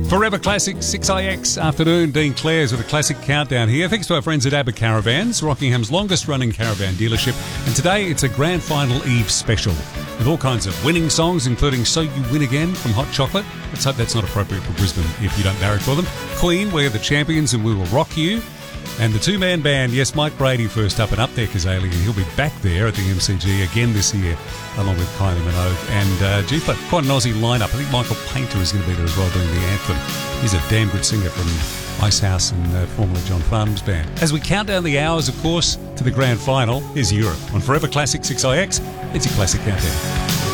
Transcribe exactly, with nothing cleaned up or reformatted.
Forever Classic six I X afternoon. Dean Clares with a classic countdown here. Thanks to our friends at ABBA Caravans, Rockingham's longest running caravan dealership. And today it's a grand final eve special with all kinds of winning songs, including So You Win Again from Hot Chocolate. Let's hope that's not appropriate for Brisbane if you don't barrack for them. Queen, We're the Champions and We Will Rock You. And the two-man band, yes, Mike Brady first up and up there, Kazali, and he'll be back there at the M C G again this year, along with Kylie Minogue and uh, G-Flow. Quite an Aussie lineup. I think Michael Painter is going to be there as well doing the anthem. He's a damn good singer from Icehouse and uh, formerly John Farnham's band. As we count down the hours, of course, to the grand final, here's Europe. On Forever Classic six I X, it's your classic countdown.